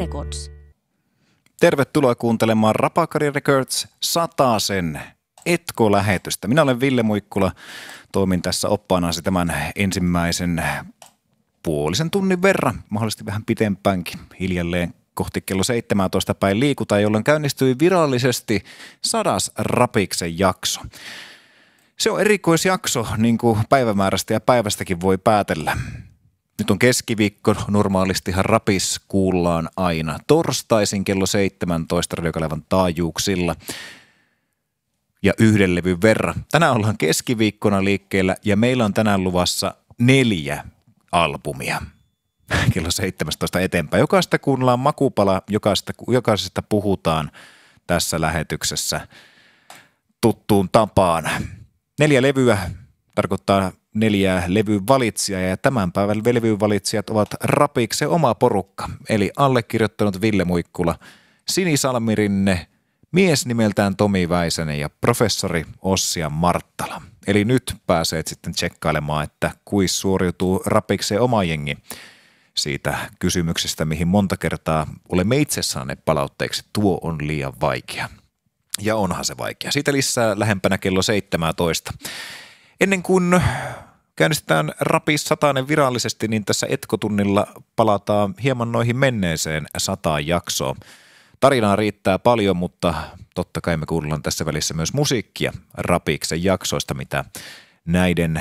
Records. Tervetuloa kuuntelemaan Rapakari Records 100 Etko-lähetystä. Minä olen Ville Muikkula, toimin tässä oppaanasi tämän ensimmäisen puolisen tunnin verran, mahdollisesti vähän pitempäänkin, hiljalleen kohti kello 17 päin liikutaan, jolloin käynnistyi virallisesti 100. Rapiksen jakso. Se on erikoisjakso, niin kuin päivämäärästä ja päivästäkin voi päätellä. Nyt on keskiviikko, normaalistihan Rapis kuullaan aina torstaisin kello 17 Radiokalevan taajuuksilla ja yhden levyn verran. Tänään ollaan keskiviikkona liikkeellä ja meillä on tänään luvassa 4 albumia kello 17 eteenpäin. Jokaista kuunnellaan makupala, jokaisesta puhutaan tässä lähetyksessä tuttuun tapaan. 4 levyä tarkoittaa 4 levyn valitsijaa ja tämän päivän levyn valitsijat ovat Rapiksen oma porukka, eli allekirjoittanut Ville Muikkula, Sini Salmirinne, mies nimeltään Tomi Väisänen ja professori Ossia Marttala. Eli nyt pääset sitten tsekkailemaan, että kuis suoriutuu Rapiksen oma jengi siitä kysymyksestä, mihin monta kertaa olemme itse saaneet palautteeksi, tuo on liian vaikea. Ja onhan se vaikea. Siitä lisää lähempänä kello 17. Ennen kuin käynnistetään Rapis 100 virallisesti, niin tässä Etko-tunnilla palataan hieman noihin menneeseen 100 jaksoon. Tarinaa riittää paljon, mutta totta kai me kuullaan tässä välissä myös musiikkia Rapiksen jaksoista, mitä näiden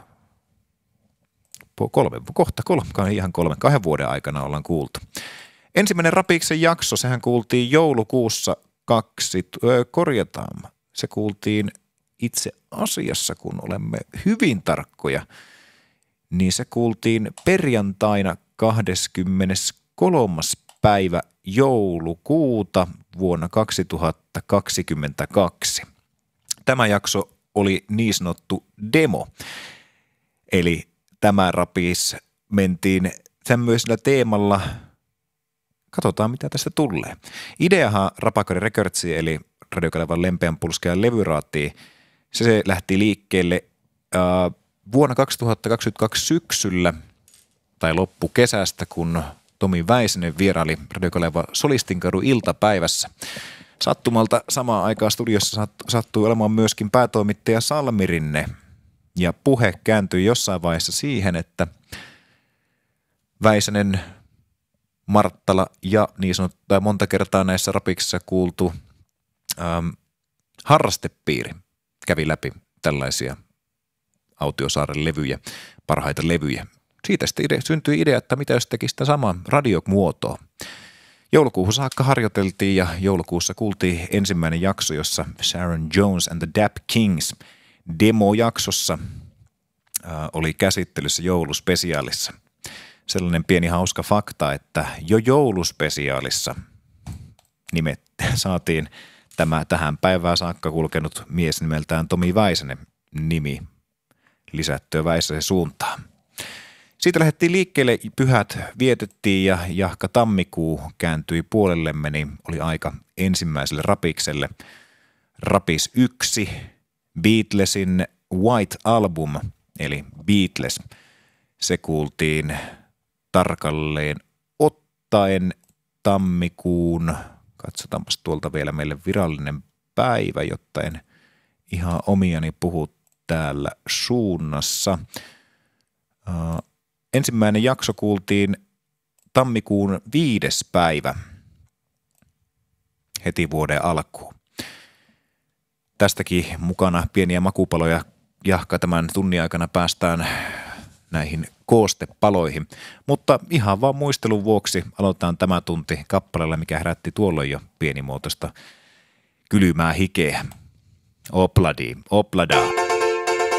2 vuoden aikana ollaan kuultu. Ensimmäinen Rapiksen jakso, sehän kuultiin joulukuussa se kuultiin itse asiassa, kun olemme hyvin tarkkoja, niin se kuultiin perjantaina 23. päivä joulukuuta vuonna 2022. Tämä jakso oli niin sanottu demo, eli tämä Rapis mentiin tämmöisellä teemalla, katsotaan mitä tästä tulee. Ideahan Rapakari Recordsi, eli Radiokalevan lempeän pulskean levyraattiin, se lähti liikkeelle vuonna 2022 syksyllä tai loppukesästä, kun Tomi Väisänen vieraili Radiokaleva Solistinkadun iltapäivässä. Sattumalta samaan aikaan studiossa sattui olemaan myöskin päätoimittaja Salmirinne ja puhe kääntyi jossain vaiheessa siihen, että Väisänen, Marttala ja niin sanottu monta kertaa näissä Rapiksissa kuultu harrastepiiri kävi läpi tällaisia Autiosaaren levyjä, parhaita levyjä. Siitä sitten syntyi idea, että mitä jos tekisi sitä samaa radiomuotoa. Joulukuuhun saakka harjoiteltiin ja joulukuussa kuultiin ensimmäinen jakso, jossa Sharon Jones and the Dap Kings demojaksossa oli käsittelyssä jouluspesiaalissa. Sellainen pieni hauska fakta, että jo jouluspesiaalissa saatiin tämä tähän päivään saakka kulkenut mies nimeltään Tomi Väisänen nimi lisättyä Väisäsen suuntaan. Siitä lähdettiin liikkeelle, pyhät vietettiin ja jahka tammikuu kääntyi puolellemme, niin oli aika ensimmäiselle Rapikselle. Rapis 1, Beatlesin White Album, eli Beatles. Se kuultiin tarkalleen ottaen tammikuun, katsotaanpas tuolta vielä meille virallinen päivä, jotta en ihan omiani puhu täällä suunnassa. Ensimmäinen jakso kuultiin tammikuun 5. päivä heti vuoden alkuun. Tästäkin mukana pieniä makupaloja, jahka tämän tunnin aikana päästään näihin koostepaloihin. Mutta ihan vaan muistelun vuoksi aloitetaan tämä tunti kappaleella, mikä herätti tuolloin jo pienimuotoista kylmää hikeä. Opladi, oplada.